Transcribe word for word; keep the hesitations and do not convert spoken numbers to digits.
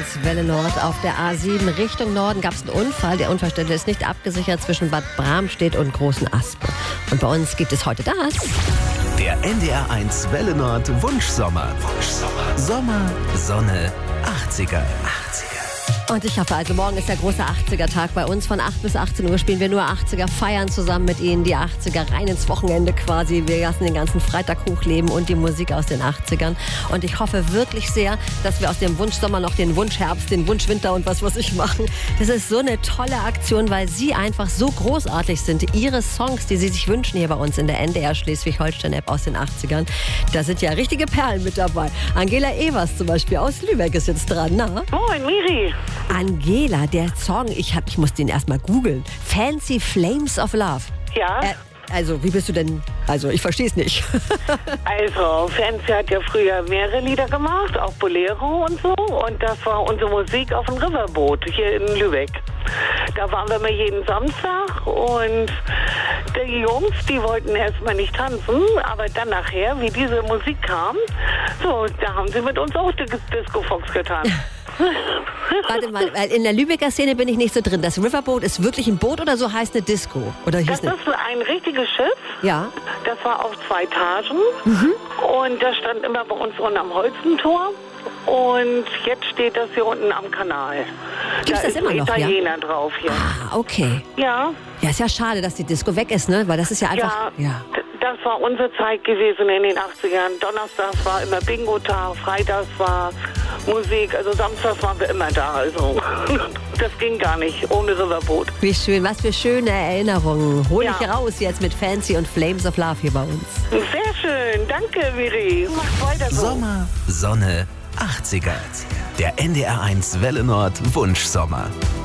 eins Welle Nord auf der A sieben Richtung Norden gab es einen Unfall. Der Unfallstelle ist nicht abgesichert zwischen Bad Bramstedt und Großen Aspe. Und bei uns gibt es heute das. Der N D R eins Welle Nord Wunschsommer. Wunschsommer. Sommer, Sonne, achtziger. achtziger. Und ich hoffe, also morgen ist der große achtziger-Tag bei uns. Von acht bis achtzehn Uhr spielen wir nur achtziger, feiern zusammen mit Ihnen die achtziger rein ins Wochenende quasi. Wir lassen den ganzen Freitag hochleben und die Musik aus den achtzigern. Und ich hoffe wirklich sehr, dass wir aus dem Wunschsommer noch den Wunschherbst, den Wunschwinter und was weiß ich machen. Das ist so eine tolle Aktion, weil Sie einfach so großartig sind. Ihre Songs, die Sie sich wünschen hier bei uns in der N D R Schleswig-Holstein-App aus den achtzigern, da sind ja richtige Perlen mit dabei. Angela Evers zum Beispiel aus Lübeck ist jetzt dran, na? Moin, Miri. Angela, der Song, ich, hab, ich muss den erstmal googeln. Fancy Flames of Love. Ja. Äh, also, wie bist du denn? Also, ich verstehe es nicht. Also, Fancy hat ja früher mehrere Lieder gemacht, auch Bolero und so. Und das war unsere Musik auf dem Riverboot hier in Lübeck. Da waren wir mal jeden Samstag und die Jungs, die wollten erstmal nicht tanzen, aber dann nachher, wie diese Musik kam, so, da haben sie mit uns auch die Disco Fox getan. Warte mal, weil in der Lübecker Szene bin ich nicht so drin. Das Riverboat ist wirklich ein Boot oder so heißt eine Disco? Oder hieß Das eine... ist ein richtiges Schiff. Ja. Das war auf zwei Etagen. Mhm. Und das stand immer bei uns unten am Holzentor. Und jetzt steht das hier unten am Kanal. Gibt's da das ist immer ein noch, Italiener ja? drauf hier. Ah, okay. Ja. Ja, ist ja schade, dass die Disco weg ist, ne? Weil das ist ja einfach... Ja, Ja. d- das war unsere Zeit gewesen in den achtzigern. Donnerstags war immer Bingo-Tag, Freitags war Musik, also Samstags waren wir immer da. Also das ging gar nicht ohne Riverboot. Wie schön, was für schöne Erinnerungen. Hol Ja. ich raus jetzt mit Fancy und Flames of Love hier bei uns. Sehr schön, danke Miri. Mach weiter so. Sommer, Sonne, achtziger. Der N D R eins Welle Nord Wunschsommer.